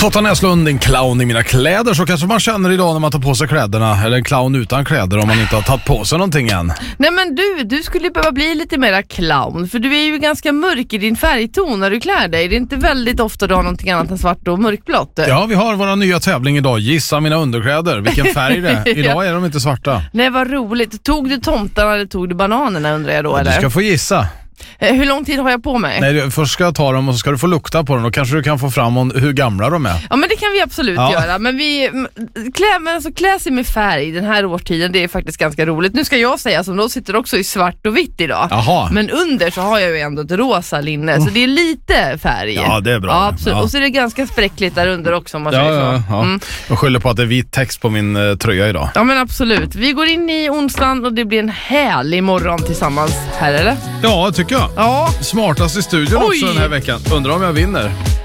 Lotta Näslund, en clown i mina kläder. Så kanske man känner idag när man tar på sig kläderna. Eller en clown utan kläder om man inte har tagit på sig någonting än. Nej men du skulle behöva bli lite mera clown. För du är ju ganska mörk i din färgton när du klär dig. Det är inte väldigt ofta du har någonting annat än svart och mörkblått. Ja, vi har våra nya tävling idag. Gissa mina underkläder. Vilken färg det är. Idag är de inte svarta. Nej, vad roligt. Tog du tomtarna eller tog du bananerna, undrar jag då? Ja, eller? du ska få gissa. Hur lång tid har jag på mig? Nej, först ska jag ta dem och så ska du få lukta på dem. Då kanske du kan få fram hur gamla de är. Ja, men det kan vi absolut göra. Men klä sig med färg den här årtiden, det är faktiskt ganska roligt. Nu ska jag säga som då sitter också i svart och vitt idag. Jaha. Men under så har jag ju ändå ett rosa linne, så det är lite färg. Ja, det är bra. Ja, absolut. Ja. Och så är det ganska spräckligt där under också, om man säger så. Ja. Jag skyller på att det är vit text på min tröja idag. Ja, men absolut. Vi går in i onsdagen och det blir en härlig morgon tillsammans här, eller? Ja, tycker jag. Ja. Smartast i studion också den här veckan. Undrar om jag vinner.